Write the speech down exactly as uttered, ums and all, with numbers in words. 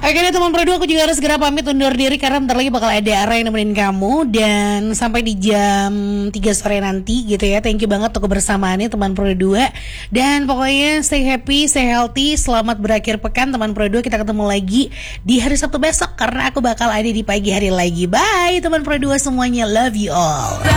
Oke deh teman Pro dua, aku juga harus segera pamit undur diri karena bentar lagi bakal ada Ara yang nemenin kamu. Dan sampai di jam tiga sore nanti gitu ya. Thank you banget untuk kebersamaannya teman Pro dua. Dan pokoknya stay happy, stay healthy. Selamat berakhir pekan teman Pro dua. Kita ketemu lagi di hari Sabtu besok karena aku bakal ada di pagi hari lagi. Bye teman Pro dua semuanya, love you all.